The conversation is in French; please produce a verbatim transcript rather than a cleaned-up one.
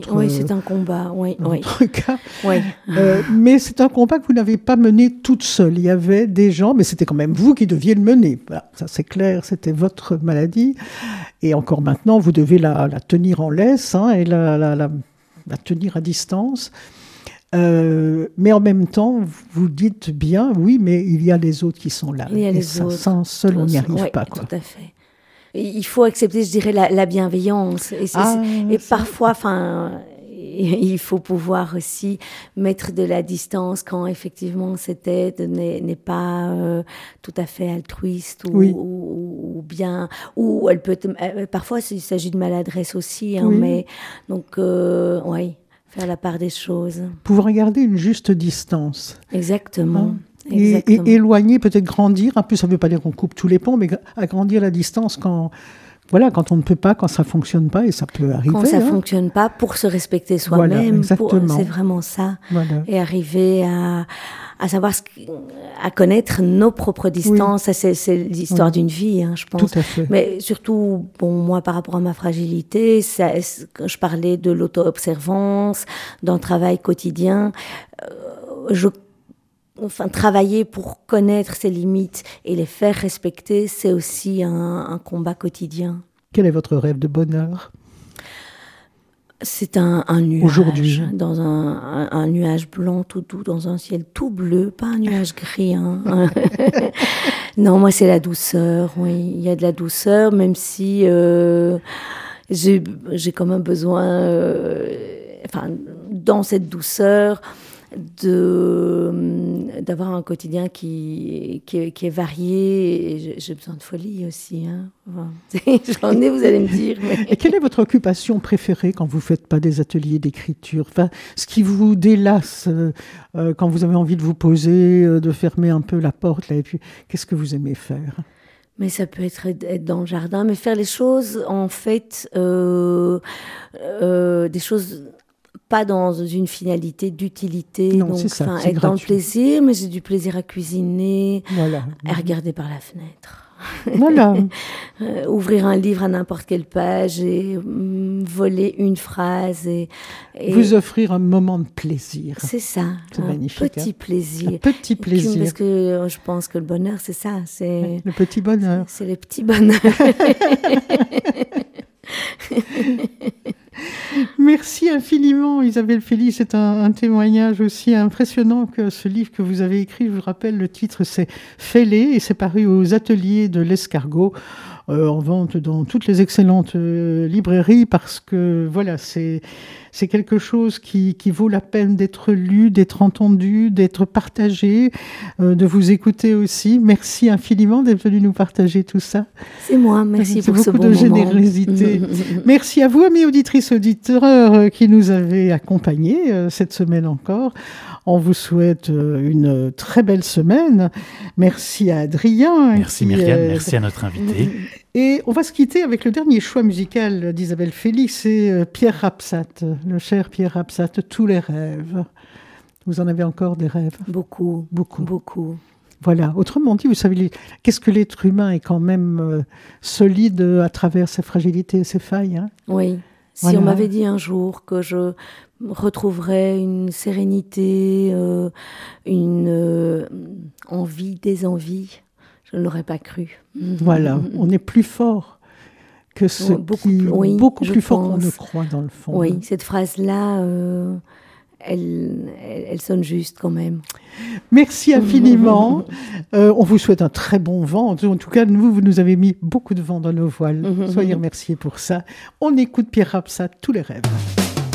Oui, c'est un combat, oui. Dans oui. votre cas. Oui. Euh, mais c'est un combat que vous n'avez pas mené toute seule. Il y avait des gens, mais c'était quand même vous qui deviez le mener. Voilà, ça c'est clair, c'était votre maladie. Et encore maintenant, vous devez la, la tenir en laisse hein, et la, la, la, la tenir à distance. Euh, mais en même temps, vous dites bien, oui, mais il y a les autres qui sont là. Il y a et les ça, autres. sans seul, on n'y arrive oui, pas. Quoi. Tout à fait. Et il faut accepter, je dirais, la, la bienveillance. Et, c'est, ah, et parfois, enfin, il faut pouvoir aussi mettre de la distance quand effectivement cette aide n'est, n'est pas euh, tout à fait altruiste ou, oui. ou, ou bien, ou elle peut, euh, parfois il s'agit de maladresse aussi, hein, oui. mais donc, euh, oui. Faire la part des choses. Pouvoir garder une juste distance. Exactement. Hein et, Exactement. et éloigner, peut-être grandir. En plus, ça ne veut pas dire qu'on coupe tous les ponts, mais agrandir la distance quand, voilà, quand on ne peut pas, quand ça ne fonctionne pas, et ça peut arriver. Quand ça ne hein. fonctionne pas, pour se respecter soi-même. Voilà, exactement. Pour, c'est vraiment ça. Voilà. Et arriver à, à savoir, ce, à connaître nos propres distances. Oui. Ça, c'est, c'est l'histoire oui. d'une vie, hein, je pense. Tout à fait. Mais surtout, bon, moi, par rapport à ma fragilité, ça, je parlais de l'auto-observance, d'un travail quotidien. Euh, je Enfin, travailler pour connaître ses limites et les faire respecter, c'est aussi un, un combat quotidien. Quel est votre rêve de bonheur ? C'est un, un nuage. Aujourd'hui. Dans un, un, un nuage blanc tout doux, dans un ciel tout bleu, pas un nuage gris. Hein. Non, moi, c'est la douceur. Oui, il y a de la douceur, même si euh, j'ai, j'ai quand même besoin, euh, enfin, dans cette douceur, de d'avoir un quotidien qui qui est, qui est varié et j'ai, j'ai besoin de folie aussi hein. Enfin, j'en ai, vous allez me dire mais... Et quelle est votre occupation préférée quand vous faites pas des ateliers d'écriture, enfin ce qui vous délasse euh, quand vous avez envie de vous poser, euh, de fermer un peu la porte là, et puis qu'est-ce que vous aimez faire? Mais ça peut être être dans le jardin, mais faire les choses en fait euh, euh, des choses pas dans une finalité d'utilité, non, donc c'est ça, enfin, c'est être gratuit. dans le plaisir, mais j'ai du plaisir à cuisiner, voilà. à regarder par la fenêtre. Voilà. euh, ouvrir un livre à n'importe quelle page et mm, voler une phrase et, et vous offrir un moment de plaisir. C'est ça, c'est un magnifique, petit hein. plaisir. Un petit plaisir. Parce que je pense que le bonheur, c'est ça, c'est le petit bonheur. C'est, c'est le petit bonheur. Merci infiniment Isabelle Félix, c'est un, un témoignage aussi impressionnant que ce livre que vous avez écrit. Je vous rappelle, le titre c'est Fais-les et c'est paru aux ateliers de l'Escargot, euh, en vente dans toutes les excellentes euh, librairies parce que voilà, c'est, c'est quelque chose qui, qui vaut la peine d'être lu, d'être entendu, d'être partagé, euh, de vous écouter aussi. Merci infiniment d'être venu nous partager tout ça. C'est moi, merci c'est pour ce bon moment. C'est beaucoup de moment. générosité. Merci à vous, amis auditrices, auditeurs, qui nous avez accompagnés euh, cette semaine encore. On vous souhaite euh, une très belle semaine. Merci à Adrien. Merci qui, Myriam, euh, merci à notre invité. Et on va se quitter avec le dernier choix musical d'Isabelle Félix, c'est euh, Pierre Rapsat, le cher Pierre Rapsat, Tous les rêves. Vous en avez encore des rêves ? Beaucoup, beaucoup, beaucoup. Voilà. Autrement dit, vous savez, qu'est-ce que l'être humain est quand même euh, solide à travers ses fragilités et ses failles. Hein ? Oui. Si voilà. On m'avait dit un jour que je retrouverais une sérénité, euh, une euh, envie, des envies, je ne l'aurais pas cru. Voilà. On est plus fort que ce beaucoup, qui, oui, beaucoup plus pense. fort qu'on ne croit dans le fond. Oui, cette phrase-là. Euh, Elle, elle, elle sonne juste quand même. Merci infiniment. euh, on vous souhaite un très bon vent. En tout cas, nous, vous nous avez mis beaucoup de vent dans nos voiles. Soyez remerciés pour ça. On écoute Pierre Rapsat, Tous les rêves.